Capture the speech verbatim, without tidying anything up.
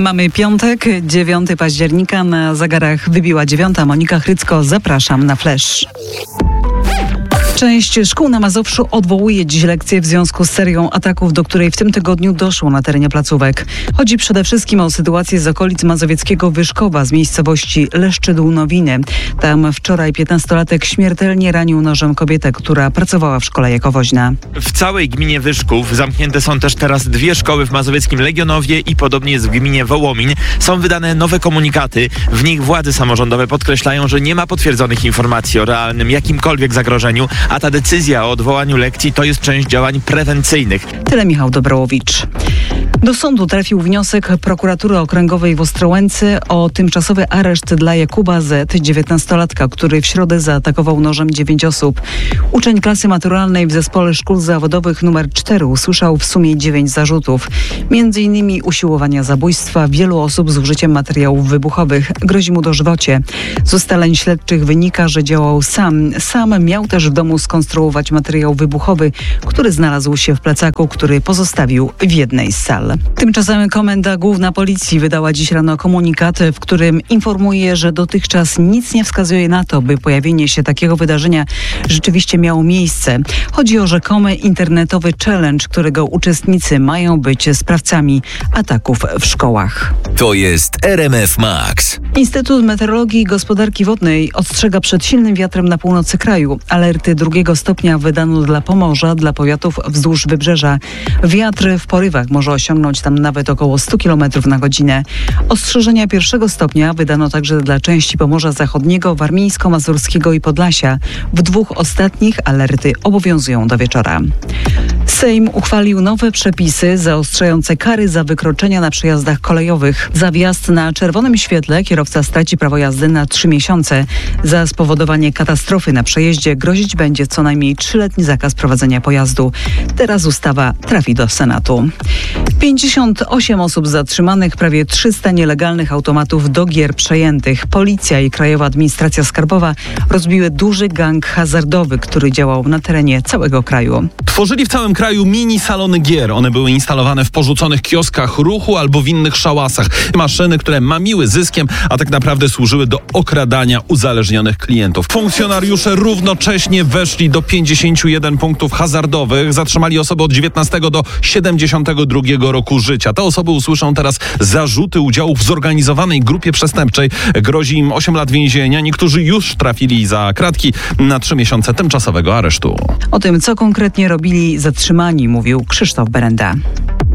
Mamy piątek, dziewiątego października, na zegarach wybiła dziewiąta. Monika Chrycko, zapraszam na Flash. Część szkół na Mazowszu odwołuje dziś lekcje w związku z serią ataków, do której w tym tygodniu doszło na terenie placówek. Chodzi przede wszystkim o sytuację z okolic mazowieckiego Wyszkowa, z miejscowości Leszczydł-Nowiny. Tam wczoraj piętnastolatek śmiertelnie ranił nożem kobietę, która pracowała w szkole jako woźna. W całej gminie Wyszków zamknięte są też teraz dwie szkoły w mazowieckim Legionowie i podobnie jest w gminie Wołomin. Są wydane nowe komunikaty. W nich władze samorządowe podkreślają, że nie ma potwierdzonych informacji o realnym jakimkolwiek zagrożeniu, a ta decyzja o odwołaniu lekcji to jest część działań prewencyjnych. Tyle Michał Dobrołowicz. Do sądu trafił wniosek prokuratury okręgowej w Ostrołęce o tymczasowy areszt dla Jakuba Z., dziewiętnastolatka, który w środę zaatakował nożem dziewięć osób. Uczeń klasy maturalnej w zespole szkół zawodowych numer cztery usłyszał w sumie dziewięć zarzutów. Między innymi usiłowania zabójstwa wielu osób z użyciem materiałów wybuchowych. Grozi mu dożywocie. Z ustaleń śledczych wynika, że działał sam. Sam miał też w domu skonstruować materiał wybuchowy, który znalazł się w plecaku, który pozostawił w jednej z sal. Tymczasem Komenda Główna Policji wydała dziś rano komunikat, w którym informuje, że dotychczas nic nie wskazuje na to, by pojawienie się takiego wydarzenia rzeczywiście miało miejsce. Chodzi o rzekomy internetowy challenge, którego uczestnicy mają być sprawcami ataków w szkołach. To jest R M F Max. Instytut Meteorologii i Gospodarki Wodnej ostrzega przed silnym wiatrem na północy kraju. Alerty drugiego stopnia wydano dla Pomorza, dla powiatów wzdłuż wybrzeża. Wiatr w porywach może osiągnąć tam nawet około sto kilometrów na godzinę. Ostrzeżenia pierwszego stopnia wydano także dla części Pomorza Zachodniego, Warmińsko-Mazurskiego i Podlasia. W dwóch ostatnich alerty obowiązują do wieczora. Sejm uchwalił nowe przepisy zaostrzające kary za wykroczenia na przejazdach kolejowych. Za wjazd na czerwonym świetle kierowca straci prawo jazdy na trzy miesiące. Za spowodowanie katastrofy na przejeździe grozić będzie co najmniej trzyletni zakaz prowadzenia pojazdu. Teraz ustawa trafi do Senatu. pięćdziesiąt osiem osób zatrzymanych, prawie trzysta nielegalnych automatów do gier przejętych. Policja i Krajowa Administracja Skarbowa rozbiły duży gang hazardowy, który działał na terenie całego kraju. Tworzyli w całym kraju mini salony gier. One były instalowane w porzuconych kioskach ruchu albo w innych szałasach. Maszyny, które mamiły zyskiem, a tak naprawdę służyły do okradania uzależnionych klientów. Funkcjonariusze równocześnie weszli do pięćdziesięciu jeden punktów hazardowych. Zatrzymali osoby od dziewiętnastego do siedemdziesiątego drugiego roku życia. Te osoby usłyszą teraz zarzuty udziału w zorganizowanej grupie przestępczej. Grozi im osiem lat więzienia. Niektórzy już trafili za kratki na trzy miesiące tymczasowego aresztu. O tym, co konkretnie robili zatrzymani, mówił Krzysztof Berenda.